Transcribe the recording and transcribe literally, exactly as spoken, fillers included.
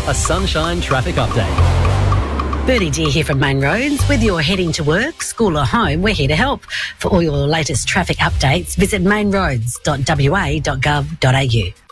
a Sunshine traffic update. Bernie Dear here from Main Roads. Whether you're heading to work, school or home, we're here to help. For all your latest traffic updates, visit mainroads dot w a dot gov dot a u.